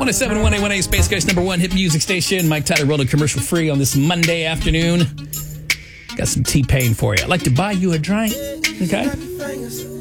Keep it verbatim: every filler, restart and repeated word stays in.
one oh seven point one A one A, Space Coast number one hit music station. Mike Tyler rolling commercial free on this Monday afternoon. Got some T-Pain for you. I'd like to buy you a drink. Okay?